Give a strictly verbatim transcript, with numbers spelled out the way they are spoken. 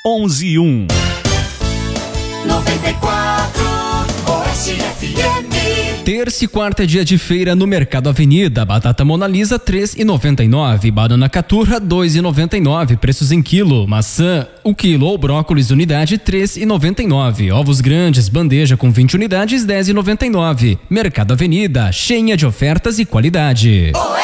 onze e um. noventa e quatro Oeste F M. Terça e quarta é dia de feira no Mercado Avenida. Batata Mona Lisa três e noventa e nove, banana caturra dois e noventa e nove, preços em quilo. Maçã o quilo ou brócolis unidade três e noventa e nove. Ovos grandes bandeja com vinte unidades dez e noventa e nove. Mercado Avenida, cheia de ofertas e qualidade.